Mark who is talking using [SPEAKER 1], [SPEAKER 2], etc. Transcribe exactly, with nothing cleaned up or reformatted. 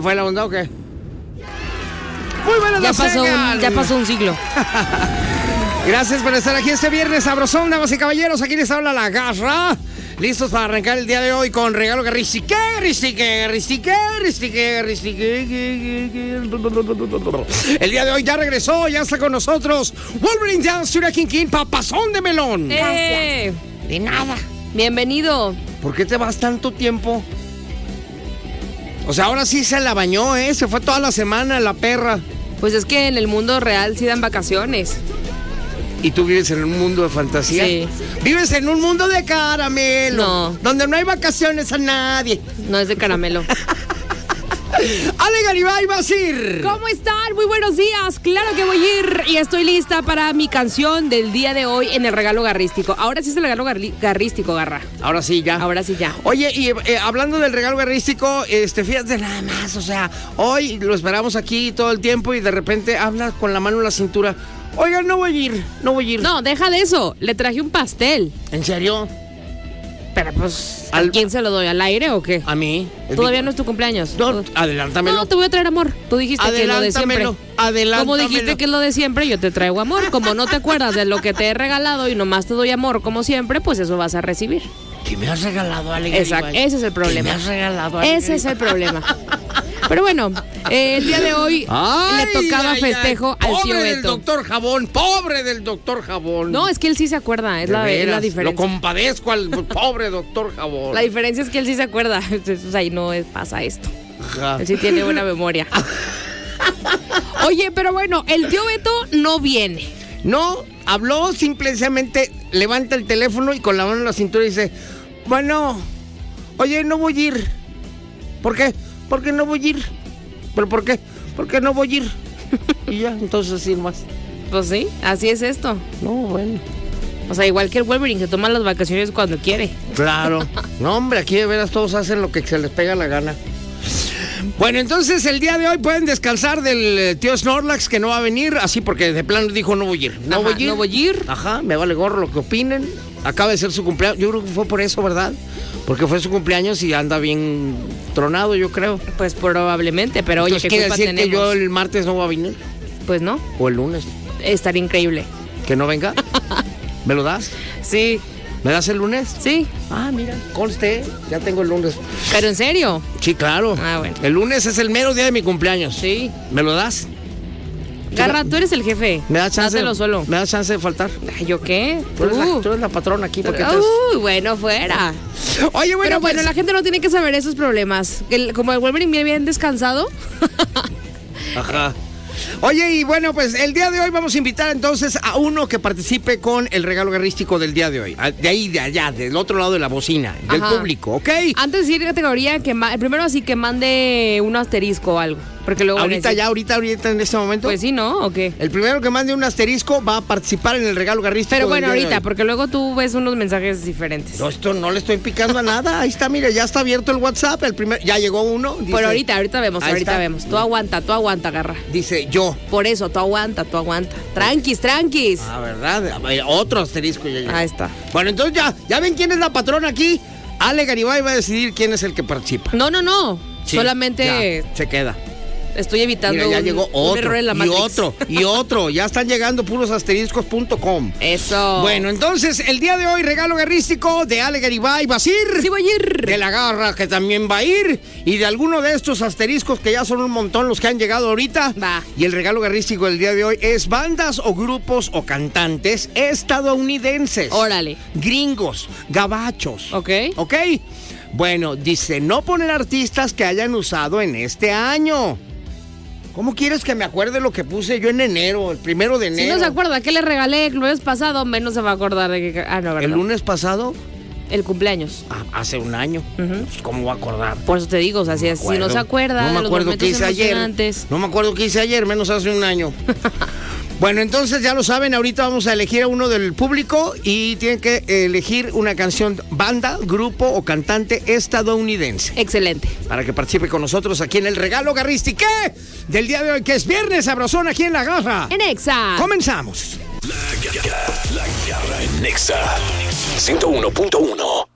[SPEAKER 1] fue la onda o qué? Muy buenas
[SPEAKER 2] ya pasó un, Ya pasó un siglo.
[SPEAKER 1] Gracias por estar aquí este viernes sabrosón, damas y caballeros. Aquí les habla La Garra. Listos para arrancar el día de hoy con regalo garristique, garristique, garristique, garristique, garristique. El día de hoy ya regresó, ya está con nosotros Wolverine Down, Studio King King, papazón de melón.
[SPEAKER 2] ¡Eh!
[SPEAKER 1] De nada.
[SPEAKER 2] Bienvenido.
[SPEAKER 1] ¿Por qué te vas tanto tiempo? O sea, ahora sí se la bañó, ¿eh? Se fue toda la semana la perra.
[SPEAKER 2] Pues es que en el mundo real sí dan vacaciones.
[SPEAKER 1] ¿Y tú vives en un mundo de fantasía?
[SPEAKER 2] Sí.
[SPEAKER 1] ¿Vives en un mundo de caramelo?
[SPEAKER 2] No.
[SPEAKER 1] Donde no hay vacaciones a nadie.
[SPEAKER 2] No es de caramelo.
[SPEAKER 1] Ale Garibay, vas a ir.
[SPEAKER 2] ¿Cómo están? Muy buenos días. Claro que voy a ir y estoy lista para mi canción del día de hoy en el regalo garrístico. Ahora sí es el regalo garri- garrístico, Garra.
[SPEAKER 1] Ahora sí, ya.
[SPEAKER 2] Ahora sí, ya.
[SPEAKER 1] Oye, y eh, hablando del regalo garrístico, este, fíjate nada más, o sea, hoy lo esperamos aquí todo el tiempo y de repente habla con la mano en la cintura. Oiga, no voy a ir, no voy a ir.
[SPEAKER 2] No, deja de eso. Le traje un pastel.
[SPEAKER 1] ¿En serio?
[SPEAKER 2] Pero pues, ¿a
[SPEAKER 1] Al-
[SPEAKER 2] quién se lo doy? ¿Al aire o qué?
[SPEAKER 1] A mí.
[SPEAKER 2] Todavía no es tu cumpleaños.
[SPEAKER 1] No, adelántamelo.
[SPEAKER 2] No, te voy a traer amor. Tú dijiste que lo de siempre.
[SPEAKER 1] Adelántamelo, adelántamelo.
[SPEAKER 2] Como dijiste que es lo de siempre, yo te traigo amor. Como no te acuerdas de lo que te he regalado y nomás te doy amor como siempre, pues eso vas a recibir.
[SPEAKER 1] ¿Qué me has regalado, Ale
[SPEAKER 2] Exacto,
[SPEAKER 1] Garibay?
[SPEAKER 2] ese es el problema.
[SPEAKER 1] ¿Qué me has regalado, Ale
[SPEAKER 2] Ese es el
[SPEAKER 1] Garibay?
[SPEAKER 2] problema. Pero bueno, eh, el día de hoy
[SPEAKER 1] Ay,
[SPEAKER 2] le tocaba
[SPEAKER 1] ay,
[SPEAKER 2] festejo
[SPEAKER 1] ay,
[SPEAKER 2] al tío
[SPEAKER 1] Pobre del
[SPEAKER 2] Beto.
[SPEAKER 1] doctor Jabón, pobre del doctor Jabón.
[SPEAKER 2] No, es que él sí se acuerda, es
[SPEAKER 1] De
[SPEAKER 2] la, es la
[SPEAKER 1] veras,
[SPEAKER 2] diferencia.
[SPEAKER 1] Lo compadezco al pobre doctor Jabón.
[SPEAKER 2] La diferencia es que él sí se acuerda. Entonces ahí no es- pasa esto.
[SPEAKER 1] Ajá.
[SPEAKER 2] Él sí tiene buena memoria. Oye, pero bueno, el tío Beto no viene.
[SPEAKER 1] No, habló simplemente, levanta el teléfono y con la mano en la cintura dice, bueno, oye, no voy a ir. ¿Por qué? ¿Por qué no voy a ir? ¿Pero por qué? ¿Por qué no voy a ir? Y ya, entonces así más.
[SPEAKER 2] Pues sí, así es esto.
[SPEAKER 1] No, bueno.
[SPEAKER 2] O sea, igual que el Wolverine que toma las vacaciones cuando quiere.
[SPEAKER 1] Claro. No, hombre, aquí de veras todos hacen lo que se les pega la gana. Bueno, entonces el día de hoy pueden descansar del eh, tío Snorlax que no va a venir, así porque de plano dijo no voy a ir. No
[SPEAKER 2] Ajá,
[SPEAKER 1] voy a ir.
[SPEAKER 2] no voy a ir.
[SPEAKER 1] Ajá, me vale gorro lo que opinen. Acaba de ser su cumpleaños. Yo creo que fue por eso, ¿verdad? Porque fue su cumpleaños y anda bien tronado, yo creo.
[SPEAKER 2] Pues probablemente, pero oye,
[SPEAKER 1] Entonces,
[SPEAKER 2] ¿qué
[SPEAKER 1] quiere
[SPEAKER 2] culpa
[SPEAKER 1] decir
[SPEAKER 2] tenemos?
[SPEAKER 1] que yo el martes no voy a venir.
[SPEAKER 2] Pues no,
[SPEAKER 1] O el lunes.
[SPEAKER 2] estaría increíble.
[SPEAKER 1] ¿Que no venga? ¿Me lo das?
[SPEAKER 2] Sí,
[SPEAKER 1] ¿Me das el lunes?
[SPEAKER 2] sí,
[SPEAKER 1] Ah, mira, conste, ya tengo el lunes.
[SPEAKER 2] pero en serio.
[SPEAKER 1] Sí, claro.
[SPEAKER 2] Ah, bueno.
[SPEAKER 1] El lunes es el mero día de mi cumpleaños.
[SPEAKER 2] Sí.
[SPEAKER 1] ¿Me lo das?
[SPEAKER 2] Garra, tú eres el jefe.
[SPEAKER 1] ¿Me das chance?
[SPEAKER 2] Dátelo solo.
[SPEAKER 1] ¿Me das chance de faltar?
[SPEAKER 2] Ay, ¿yo qué?
[SPEAKER 1] Tú eres, la,
[SPEAKER 2] Tú.
[SPEAKER 1] tú eres la patrona aquí. ¿Por qué te-
[SPEAKER 2] Uy, bueno, fuera.
[SPEAKER 1] Oye, bueno,
[SPEAKER 2] Pero bueno,
[SPEAKER 1] pues-
[SPEAKER 2] la gente no tiene que saber esos problemas. Que el- como el Wolverine viene bien descansado.
[SPEAKER 1] Ajá. Oye, y bueno, pues el día de hoy vamos a invitar entonces a uno que participe con el regalo garrístico del día de hoy. A- De ahí, de allá, del otro lado de la bocina, del
[SPEAKER 2] Ajá.
[SPEAKER 1] público, ¿ok?
[SPEAKER 2] Antes de ir a categoría, que ma- primero así que mande un asterisco o algo. Porque luego van a
[SPEAKER 1] Ahorita
[SPEAKER 2] decir,
[SPEAKER 1] ya, ahorita, ahorita en este momento.
[SPEAKER 2] Pues sí, ¿no? ¿O qué?
[SPEAKER 1] El primero que mande un asterisco va a participar en el regalo garrístico.
[SPEAKER 2] Pero
[SPEAKER 1] del
[SPEAKER 2] bueno,
[SPEAKER 1] día de
[SPEAKER 2] ahorita,
[SPEAKER 1] hoy.
[SPEAKER 2] porque luego tú ves unos mensajes diferentes.
[SPEAKER 1] No, esto no le estoy picando a nada. Ahí está, mire, ya está abierto el WhatsApp. El primer, ya llegó uno. Dice,
[SPEAKER 2] Pero ahorita, ahorita vemos,
[SPEAKER 1] Ahí
[SPEAKER 2] ahorita
[SPEAKER 1] está.
[SPEAKER 2] vemos. Tú aguanta, tú aguanta, Garra.
[SPEAKER 1] Dice yo.
[SPEAKER 2] Por eso, tú aguanta, tú aguanta. Tranquis, tranquis.
[SPEAKER 1] Ah, ¿verdad? A ver, otro asterisco ya llegó.
[SPEAKER 2] Ahí está.
[SPEAKER 1] Bueno, entonces ya, ya ven quién es la patrona aquí. Ale Garibay va a decidir quién es el que participa.
[SPEAKER 2] No, no, no.
[SPEAKER 1] Sí,
[SPEAKER 2] Solamente
[SPEAKER 1] ya, se queda.
[SPEAKER 2] estoy evitando
[SPEAKER 1] Mira, ya
[SPEAKER 2] un,
[SPEAKER 1] llegó
[SPEAKER 2] un
[SPEAKER 1] otro.
[SPEAKER 2] error en la
[SPEAKER 1] y
[SPEAKER 2] Matrix.
[SPEAKER 1] otro, y otro. Ya están llegando puros asteriscos punto com.
[SPEAKER 2] Eso.
[SPEAKER 1] Bueno, entonces, el día de hoy, regalo garrístico de Ale Garibay. ¿Vas a ir?
[SPEAKER 2] Sí voy a ir.
[SPEAKER 1] De la Garra, que también va a ir. Y de alguno de estos asteriscos, que ya son un montón los que han llegado ahorita.
[SPEAKER 2] Va.
[SPEAKER 1] Y el regalo garrístico del día de hoy es bandas o grupos o cantantes estadounidenses.
[SPEAKER 2] Órale.
[SPEAKER 1] Gringos, gabachos.
[SPEAKER 2] Ok.
[SPEAKER 1] ¿Ok? Bueno, dice, no poner artistas que hayan usado en este año. ¿Cómo quieres que me acuerde lo que puse yo en enero, el primero de
[SPEAKER 2] Si
[SPEAKER 1] enero?
[SPEAKER 2] no se acuerda que le regalé el lunes pasado, menos se va a acordar de que... Ah, no, ¿verdad?
[SPEAKER 1] El lunes pasado,
[SPEAKER 2] El cumpleaños.
[SPEAKER 1] ah, hace un año.
[SPEAKER 2] Ujú.
[SPEAKER 1] Pues, ¿cómo va a acordar?
[SPEAKER 2] Por eso te digo, o sea, si, si no se acuerda
[SPEAKER 1] No me
[SPEAKER 2] de los
[SPEAKER 1] acuerdo
[SPEAKER 2] momentos
[SPEAKER 1] qué hice ayer.
[SPEAKER 2] emocionantes.
[SPEAKER 1] No me acuerdo qué hice ayer, menos hace un año. Bueno, entonces ya lo saben, ahorita vamos a elegir a uno del público y tienen que elegir una canción, banda, grupo o cantante estadounidense.
[SPEAKER 2] Excelente.
[SPEAKER 1] Para que participe con nosotros aquí en el regalo garristique del día de hoy, que es viernes sabrosón aquí en La Garra.
[SPEAKER 2] En Exa.
[SPEAKER 1] Comenzamos.
[SPEAKER 3] La Garra en Nexa ciento uno punto uno.